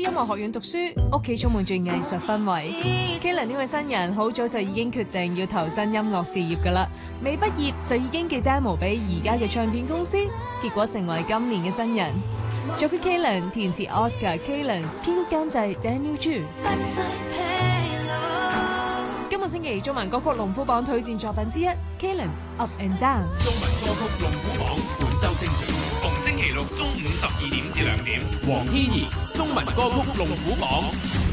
音樂學院讀書，屋企充滿住藝術氛圍。Kalen 呢位新人好早就已經決定要投身音樂事業㗎啦，未畢業就已經寄 demo 俾而家嘅唱片公司，結果成為今年嘅新人。作曲 Kalen， 填詞 Oscar Kalen， 編曲監製 Daniel Chu。今個星期中文歌曲龍虎榜推薦作品之一 Kalen Up and Down。 中文歌曲龍虎榜本周精選，逢星期六中午12點至2點，黃天怡中文歌曲龍虎榜。